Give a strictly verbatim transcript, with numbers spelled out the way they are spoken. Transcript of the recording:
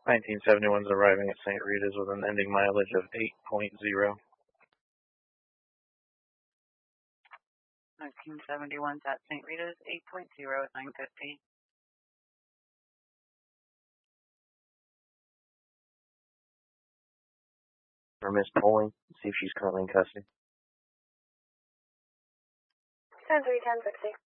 nineteen seventy-one is arriving at Saint Rita's with an ending mileage of eight point zero. nineteen seventy-one's at Saint Rita's, eight point zero, nine fifty. For Miss Bowling, see if she's currently in custody. ten three, ten sixty.